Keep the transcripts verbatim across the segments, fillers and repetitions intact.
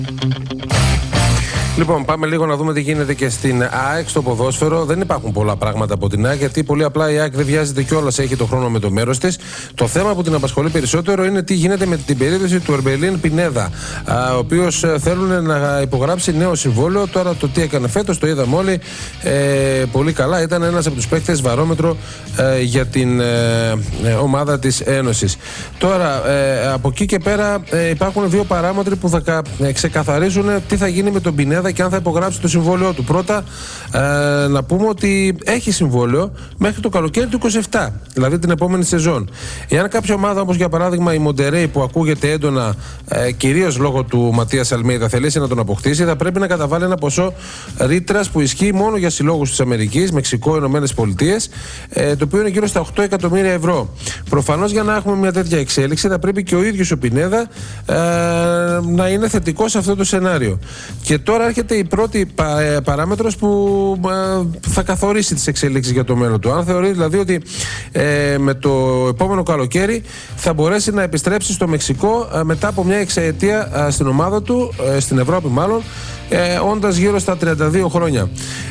Λοιπόν, πάμε λίγο να δούμε τι γίνεται και στην ΑΕΚ στο ποδόσφαιρο. Δεν υπάρχουν πολλά πράγματα από την ΑΕΚ, γιατί πολύ απλά η ΑΕΚ δεν βιάζεται κιόλας, έχει το χρόνο με το μέρος της. Το θέμα που την απασχολεί περισσότερο είναι τι γίνεται με την περίπτωση του Ερμπελίν Πινέδα, ο οποίος θέλουν να υπογράψει νέο συμβόλαιο. Τώρα το τι έκανε φέτος το είδαμε όλοι ε, πολύ καλά. Ήταν ένας από τους παίκτες βαρόμετρο ε, για την ε, ομάδα της Ένωσης. Τώρα ε, από εκεί και πέρα ε, υπάρχουν δύο παράμετροι που θα ε, ξεκαθαρίζουν τι θα γίνει με τον Πινέδα και αν θα υπογράψει το συμβόλαιό του. Πρώτα, ε, να πούμε ότι έχει συμβόλαιο μέχρι το καλοκαίρι του είκοσι επτά, δηλαδή την επόμενη σεζόν. Εάν κάποια ομάδα, όπως για παράδειγμα η Μοντερέι, που ακούγεται έντονα ε, κυρίως λόγω του Ματίας Αλμέιδα, θελήσει να τον αποκτήσει, θα πρέπει να καταβάλει ένα ποσό ρήτρας που ισχύει μόνο για συλλόγους της Αμερικής, Μεξικό, Ηνωμένες Πολιτείες, ε, το οποίο είναι γύρω στα οκτώ εκατομμύρια ευρώ. Προφανώς για να έχουμε μια τέτοια εξέλιξη θα πρέπει και ο ίδιος ο Πινέδα ε, να είναι θετικός σε αυτό το σενάριο. Και τώρα έρχεται η πρώτη πα, παράμετρος που ε, θα καθορίσει τις εξελίξεις για το μέλλον του. Αν θεωρεί δηλαδή ότι ε, με το επόμενο καλοκαίρι θα μπορέσει να επιστρέψει στο Μεξικό ε, μετά από μια εξαετία ε, στην ομάδα του, ε, στην Ευρώπη μάλλον, ε, όντας γύρω στα τριάντα δύο χρόνια.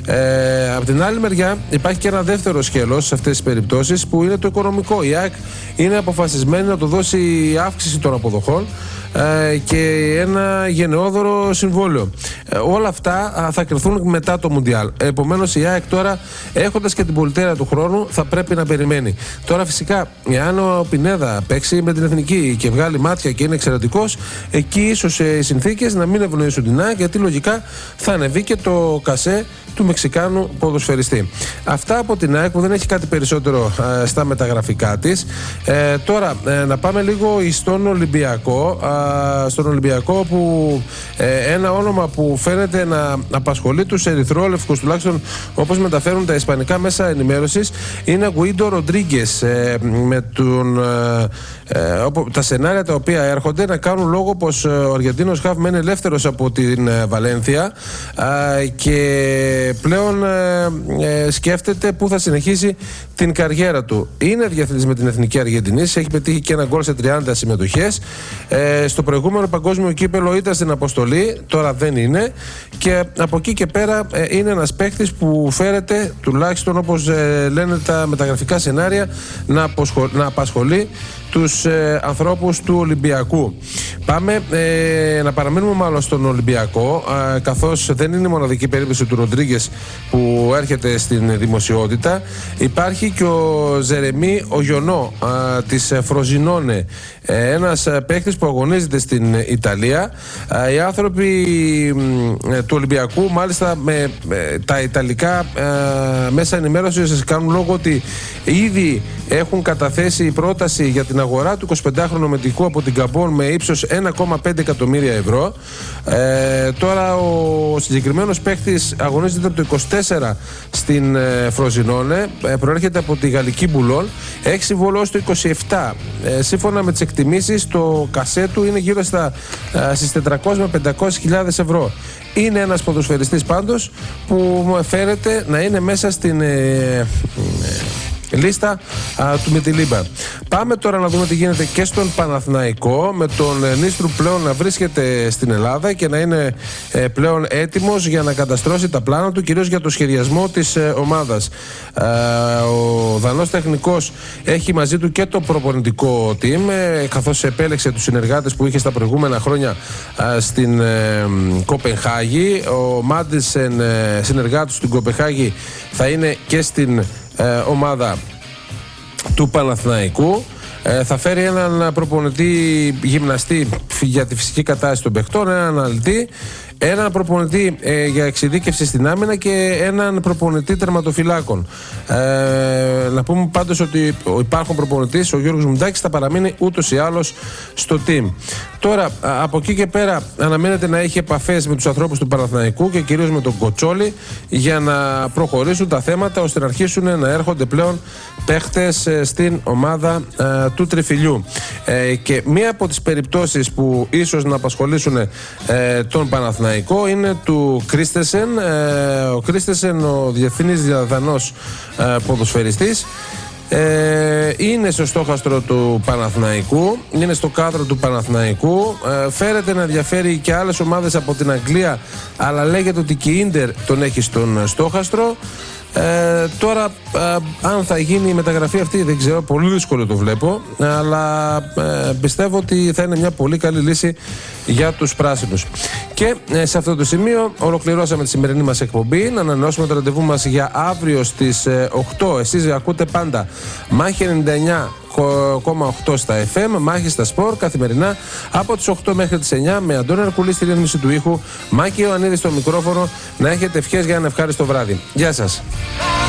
Ε, από την άλλη μεριά υπάρχει και ένα δεύτερο σκέλος σε αυτές τις περιπτώσεις που είναι το οικονομικό. Η ΑΕΚ είναι αποφασισμένη να του δώσει αύξηση των αποδοχών ε, και ένα γενναιόδωρο συμβόλαιο. Ε, όλα αυτά θα κρυθούν μετά το Μουντιάλ. Επομένως η ΑΕΚ τώρα, έχοντας και την πολυτέλεια του χρόνου, θα πρέπει να περιμένει. Τώρα φυσικά, εάν ο Πινέδα παίξει με την εθνική και βγάλει μάτια και είναι εξαιρετικός, εκεί ίσως οι συνθήκες να μην ευνοήσουν την ΑΕΚ, γιατί λογικά θα ανεβεί και το κασέ του Μεξικάνου ποδοσφαιριστή. Αυτά από την ΑΕΚ, που δεν έχει κάτι περισσότερο ε, στα μεταγραφικά της. Ε, τώρα ε, να πάμε λίγο στον Ολυμπιακό. Ε, στον Ολυμπιακό που ε, ένα όνομα που φαίνεται να απασχολεί τους ερυθρόλευκους, τουλάχιστον όπως μεταφέρουν τα ισπανικά μέσα ενημέρωσης, είναι Γκουίντο Ροντρίγκες, ε, με τον, ε, ε, τα σενάρια τα οποία έρχονται να κάνουν λόγο πως ο Αργεντίνος χαφ μένει ελεύθερος από την ε, Βαλένθια ε, και πλέον ε, ε, σκέφτεται πού θα συνεχίσει την καριέρα του. Είναι διαθέτης με την Εθνική Αργεντινής, έχει πετύχει και ένα γκολ σε τριάντα συμμετοχές. Ε, στο προηγούμενο παγκόσμιο κύπελο ήταν στην αποστολή, τώρα δεν είναι. Και από εκεί και πέρα ε, είναι ένας παίκτης που φέρεται, τουλάχιστον όπως ε, λένε τα μεταγραφικά σενάρια, να, αποσχολ, να απασχολεί τους ε, ανθρώπους του Ολυμπιακού. Πάμε ε, να παραμείνουμε μάλλον στον Ολυμπιακό, ε, καθώς δεν είναι η μοναδική περίπτωση του Ροντρίγκες που έρχεται στην δημοσιότητα. Υπάρχει και ο Ζερεμί Ογιονό ε, της Φροζινόνε, ε, ένας παίκτης που αγωνίζεται στην Ιταλία. Ε, οι άνθρωποι ε, του Ολυμπιακού, μάλιστα με ε, τα ιταλικά ε, μέσα ενημέρωσης, κάνουν λόγο ότι ήδη έχουν καταθέσει πρόταση για την αγορά του εικοσιπεντάχρονου αμυντικού από την Γκαμπόν με ύψος ένα κόμμα πέντε εκατομμύρια ευρώ. Ε, τώρα ο συγκεκριμένος παίκτης αγωνίζεται από το είκοσι τέσσερα στην ε, Φροζινόνε, ε, προέρχεται από τη γαλλική Μπουλόν, έχει συμβόλαιο στο είκοσι επτά. Ε, σύμφωνα με τις εκτιμήσεις, το κασέ του είναι γύρω στα, ε, στις τετρακόσιες με πεντακόσιες χιλιάδες ευρώ. Είναι ένας ποδοσφαιριστής πάντως που μου φέρεται να είναι μέσα στην ε, ε, λίστα α, του Μιτιλίμπα. Πάμε τώρα να δούμε τι γίνεται και στον Παναθηναϊκό, με τον ε, Νίστρου πλέον να βρίσκεται στην Ελλάδα και να είναι ε, πλέον έτοιμος για να καταστρώσει τα πλάνα του, κυρίως για το σχεδιασμό της ε, ομάδας. Ε, ο Δανός τεχνικός έχει μαζί του και το προπονητικό team, ε, καθώς επέλεξε τους συνεργάτες που είχε στα προηγούμενα χρόνια ε, στην ε, Κοπενχάγη. Ο Μάντισεν, ε, συνεργάτης στην Κοπενχάγη, θα είναι και στην Ε, ομάδα του Παναθηναϊκού. Ε, θα φέρει έναν προπονητή γυμναστή για τη φυσική κατάσταση των παιχτών, έναν αναλυτή, έναν προπονητή ε, για εξειδίκευση στην άμυνα και έναν προπονητή τερματοφυλάκων. Ε, να πούμε πάντως ότι ο υπάρχον προπονητής, ο Γιώργος Μουντάκης, θα παραμείνει ούτως ή άλλως στο team. Τώρα, από εκεί και πέρα, αναμένεται να έχει επαφές με τους ανθρώπους του Παναθηναϊκού και κυρίως με τον Κοτσόλη για να προχωρήσουν τα θέματα, ώστε να αρχίσουν να έρχονται πλέον παίχτες στην ομάδα ε, του Τριφυλιού. Ε, και μία από τις περιπτώσεις που ίσως να απασχολήσουν ε, τον Παναθηναϊκό είναι του Κρίστεσεν. Ε, ο Κρίστεσεν, ο διεθνής Δανός ε, ποδοσφαιριστής, Ε, είναι στο στόχαστρο του Παναθηναϊκού, είναι στο κάδρο του Παναθηναϊκού. Ε, φέρεται να ενδιαφέρει και άλλες ομάδες από την Αγγλία, αλλά λέγεται ότι και η Ίντερ τον έχει στον στόχαστρο. Ε, τώρα, ε, αν θα γίνει η μεταγραφή αυτή, δεν ξέρω, πολύ δύσκολο το βλέπω. Αλλά ε, πιστεύω ότι θα είναι μια πολύ καλή λύση για τους πράσινους. Και ε, σε αυτό το σημείο ολοκληρώσαμε τη σημερινή μας εκπομπή. Να ανανεώσουμε το ραντεβού μας για αύριο στις ε, οκτώ. Εσείς ακούτε πάντα Μάχη ενενήντα εννιά κόμμα οκτώ στα εφ εμ, Μάχη στα Σπορ, καθημερινά από τις οκτώ μέχρι τις εννιά, με Αντώνη Αρκουλή στη ρύθμιση του ήχου, Μάκη Ιωαννίδη στο μικρόφωνο. Να έχετε ευχές για ένα ευχάριστο βράδυ. Γεια σας.